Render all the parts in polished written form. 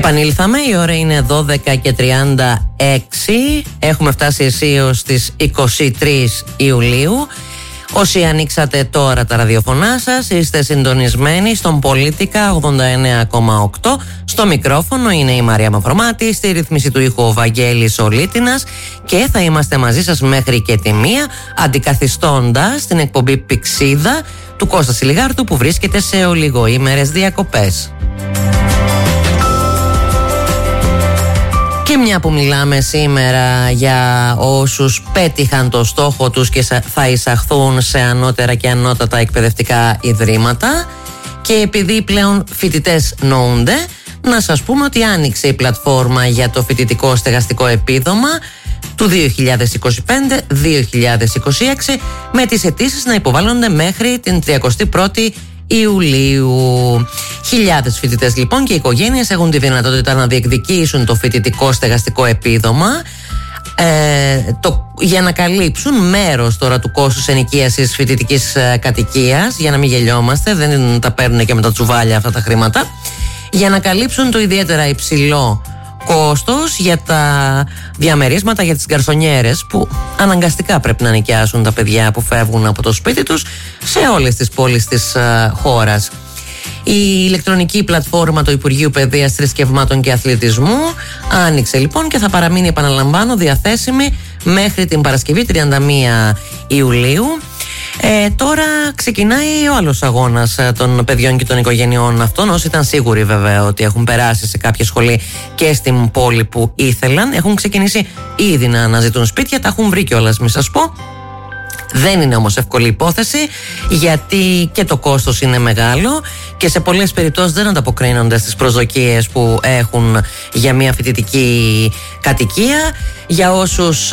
Επανήλθαμε, η ώρα είναι 12:36. Έχουμε φτάσει αισίως στις 23 Ιουλίου. Όσοι ανοίξατε τώρα τα ραδιοφωνά σας, είστε συντονισμένοι στον Πολίτικα 89,8. Στο μικρόφωνο είναι η Μαρία Μαυρομάτη, στη ρύθμιση του ήχου ο Βαγγέλης Ολίτινας και θα είμαστε μαζί σας μέχρι και τη 1, αντικαθιστώντας την εκπομπή Πηξίδα του Κώστα Σιλιγάρτου που βρίσκεται σε ολιγοήμερες διακοπές. Και μια που μιλάμε σήμερα για όσους πέτυχαν το στόχο τους και θα εισαχθούν σε ανώτερα και ανώτατα εκπαιδευτικά ιδρύματα, και επειδή πλέον φοιτητές νοούνται, να σας πούμε ότι άνοιξε η πλατφόρμα για το φοιτητικό στεγαστικό επίδομα του 2025-2026 με τις αιτήσεις να υποβάλλονται μέχρι την 31η Ιουλίου. Χιλιάδες φοιτητές λοιπόν και οικογένειες έχουν τη δυνατότητα να διεκδικήσουν το φοιτητικό στεγαστικό επίδομα για να καλύψουν μέρος τώρα του κόστους ενοικίασης φοιτητικής κατοικίας, για να μην γελιόμαστε, δεν τα παίρνουν και με τα τσουβάλια αυτά τα χρήματα, για να καλύψουν το ιδιαίτερα υψηλό κόστος για τα διαμερίσματα για τις γκαρσονιέρες που αναγκαστικά πρέπει να νοικιάσουν τα παιδιά που φεύγουν από το σπίτι τους σε όλες τις πόλεις της χώρας. Η ηλεκτρονική πλατφόρμα του Υπουργείου Παιδείας, Θρησκευμάτων και Αθλητισμού άνοιξε λοιπόν και θα παραμείνει, επαναλαμβάνω, διαθέσιμη μέχρι την Παρασκευή 31 Ιουλίου. Τώρα ξεκινάει ο άλλος αγώνας των παιδιών και των οικογενειών αυτών. Όσοι ήταν σίγουροι βέβαια ότι έχουν περάσει σε κάποια σχολή και στην πόλη που ήθελαν, έχουν ξεκινήσει ήδη να αναζητούν σπίτια, τα έχουν βρει κιόλας, μη σας πω. Δεν είναι όμως εύκολη υπόθεση, γιατί και το κόστος είναι μεγάλο και σε πολλές περιπτώσεις δεν ανταποκρίνονται στις προσδοκίες που έχουν για μια φοιτητική κατοικία. Για όσους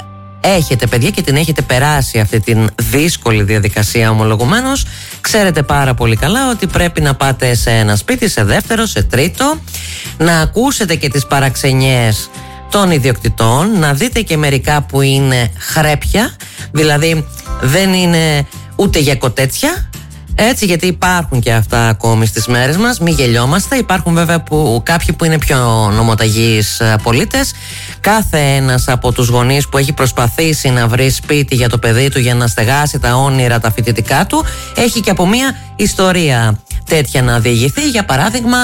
έχετε παιδιά και την έχετε περάσει αυτή την δύσκολη διαδικασία ομολογουμένως, ξέρετε πάρα πολύ καλά ότι πρέπει να πάτε σε ένα σπίτι, σε δεύτερο, σε τρίτο, να ακούσετε και τις παραξενιές των ιδιοκτητών, να δείτε και μερικά που είναι χρέπια, δηλαδή δεν είναι ούτε για κοτέτσια, έτσι, γιατί υπάρχουν και αυτά ακόμη στις μέρες μας, μην γελιόμαστε. Υπάρχουν βέβαια κάποιοι που είναι πιο νομοταγείς πολίτες. Κάθε ένας από τους γονείς που έχει προσπαθήσει να βρει σπίτι για το παιδί του, για να στεγάσει τα όνειρα τα φοιτητικά του, έχει και από μια ιστορία τέτοια να διηγηθεί. Για παράδειγμα,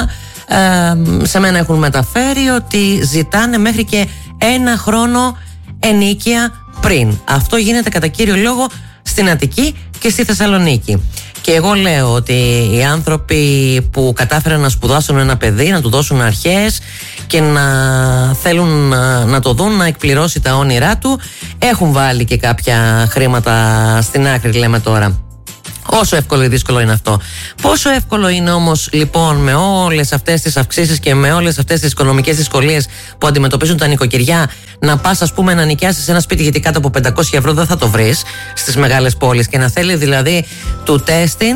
σε μένα έχουν μεταφέρει ότι ζητάνε μέχρι και 1 χρόνο ενίκεια πριν. Αυτό γίνεται κατά κύριο λόγο στην Αττική και στη Θεσσαλονίκη. Και εγώ λέω ότι οι άνθρωποι που κατάφεραν να σπουδάσουν ένα παιδί, να του δώσουν αρχές και να θέλουν να το δουν να εκπληρώσει τα όνειρά του, έχουν βάλει και κάποια χρήματα στην άκρη, λέμε τώρα. Όσο εύκολο ή δύσκολο είναι αυτό. Πόσο εύκολο είναι όμως λοιπόν με όλες αυτές τις αυξήσεις και με όλες αυτές τις οικονομικές δυσκολίες που αντιμετωπίζουν τα νοικοκυριά, να πας ας πούμε να νοικιάσεις ένα σπίτι, γιατί κάτω από 500 ευρώ δεν θα το βρεις στις μεγάλες πόλεις, και να θέλει δηλαδή του τέστην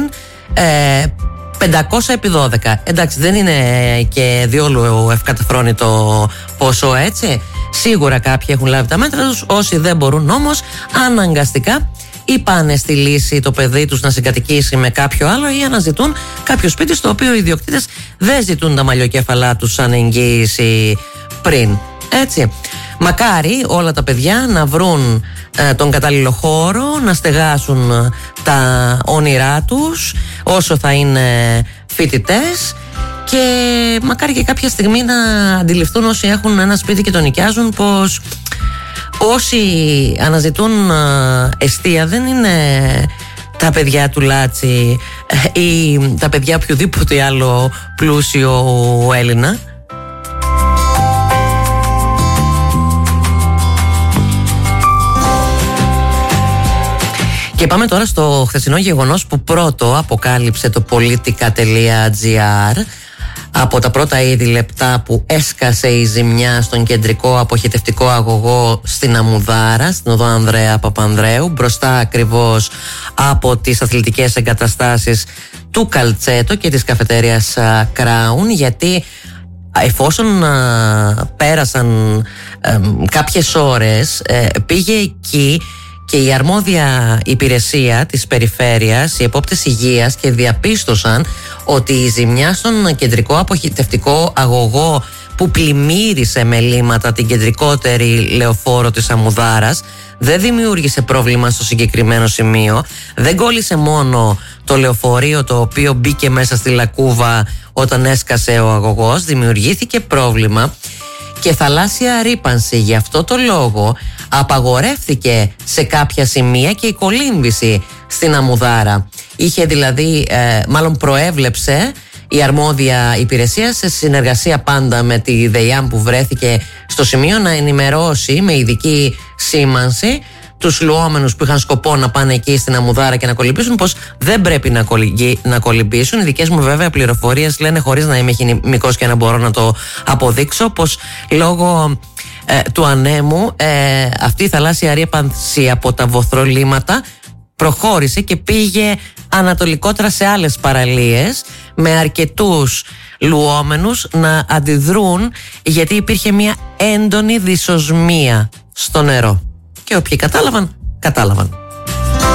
500 επί 12. Εντάξει, δεν είναι και διόλου ευκαταφρόνητο ποσό, έτσι. Σίγουρα κάποιοι έχουν λάβει τα μέτρα τους, όσοι δεν μπορούν όμως αναγκαστικά ή πάνε στη λύση το παιδί τους να συγκατοικήσει με κάποιο άλλο, ή αναζητούν κάποιο σπίτι στο οποίο οι ιδιοκτήτες δεν ζητούν τα μαλλιοκέφαλά τους σαν εγγύηση πριν. Έτσι. Μακάρι όλα τα παιδιά να βρουν τον κατάλληλο χώρο, να στεγάσουν τα όνειρά τους όσο θα είναι φοιτητές, και μακάρι και κάποια στιγμή να αντιληφθούν όσοι έχουν ένα σπίτι και το νοικιάζουν πως όσοι αναζητούν εστία δεν είναι τα παιδιά του Λάτσι ή τα παιδιά οποιοδήποτε άλλο πλούσιο Έλληνα. Και πάμε τώρα στο χθεσινό γεγονός που πρώτο αποκάλυψε το politica.gr. Από τα πρώτα ήδη λεπτά που έσκασε η ζημιά στον κεντρικό αποχετευτικό αγωγό στην Αμμουδάρα, στην οδό Ανδρέα Παπανδρέου, μπροστά ακριβώς από τις αθλητικές εγκαταστάσεις του Καλτσέτο και της καφετέριας Crown, γιατί εφόσον πέρασαν κάποιες ώρες, πήγε εκεί και η αρμόδια υπηρεσία της περιφέρειας, οι επόπτες υγείας, και διαπίστωσαν ότι η ζημιά στον κεντρικό αποχετευτικό αγωγό που πλημμύρισε με λίμματα την κεντρικότερη λεωφόρο της Αμμουδάρας δεν δημιούργησε πρόβλημα στο συγκεκριμένο σημείο. Δεν κόλλησε μόνο το λεωφορείο το οποίο μπήκε μέσα στη λακκούβα όταν έσκασε ο αγωγός, δημιουργήθηκε πρόβλημα και θαλάσσια ρύπανση. Γι' αυτό το λόγο απαγορεύτηκε σε κάποια σημεία και η κολύμβηση στην Αμμουδάρα. Είχε δηλαδή, μάλλον προέβλεψε η αρμόδια υπηρεσία σε συνεργασία πάντα με τη ΔΕΙΑΜ που βρέθηκε στο σημείο να ενημερώσει με ειδική σήμανση τους λουόμενους που είχαν σκοπό να πάνε εκεί στην Αμμουδάρα και να κολυμπήσουν πως δεν πρέπει να κολυμπήσουν. Οι δικές μου βέβαια πληροφορίες λένε, χωρίς να είμαι χημικός και να μπορώ να το αποδείξω, πως λόγω του ανέμου αυτή η θαλάσσια ρύπανση από τα βοθρολίματα προχώρησε και πήγε ανατολικότερα σε άλλες παραλίες με αρκετούς λουόμενους να αντιδρούν, γιατί υπήρχε μια έντονη δυσοσμία στο νερό και όποιοι κατάλαβαν